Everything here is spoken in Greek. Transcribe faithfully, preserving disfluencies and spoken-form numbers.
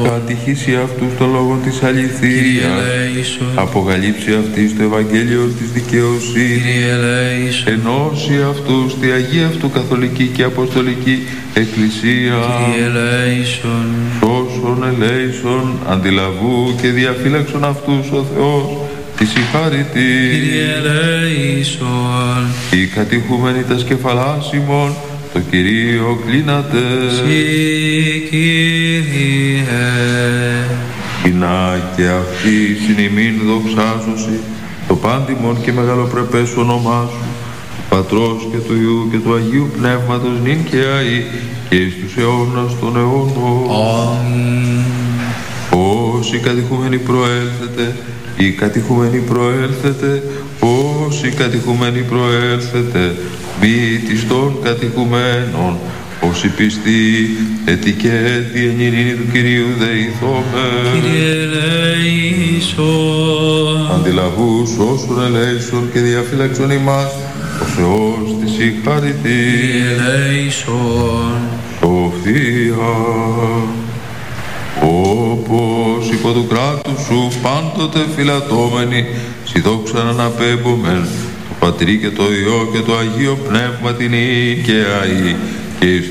Κατηχήσει αυτούς το λόγο της αληθείας. Αποκαλύψει αυτής το Ευαγγέλιο της δικαιοσύνης. Ενώσει αυτούς τη Αγία Αυτού Καθολική και Αποστολική Εκκλησία. Σώσον ελέησον αντιλαβού και διαφύλαξον αυτούς ο Θεός της συγχάρητη. Οι κατηχούμενοι τα σκεφαλάς ημών το Κυρίο κλείνατε. Κοινά και αυτή συνημήν δοξάζωση το πάντιμον και μεγαλοπρεπές σου όνομά σου, του Πατρός και του Υιού και του Αγίου Πνεύματος νυν και αεί και εις τους αιώνας των αιώνων. Αμήν. Όσοι κατηχούμενοι προέλθετε, οι κατηχούμενοι προέλθετε, όσοι κατηχούμενοι προέλθετε, μη της των κατηχουμένων, όσοι πιστοί, έτη και έτη εν ειρήνη του Κυρίου δεηθώμε. Κύριε ελέησον. Αντιλαβούς όσων ελέησον και διαφύλαξον ημάς, ο Θεός της συγχαρητή. Κύριε ελέησον. Σοφία. Όπως υπό του κράτους σου πάντοτε φυλατώμενοι, σοι δόξαν αναπέμπομεν, το Πατρί και το Υιό και το Αγίο Πνεύμα την Ιη και αεί, και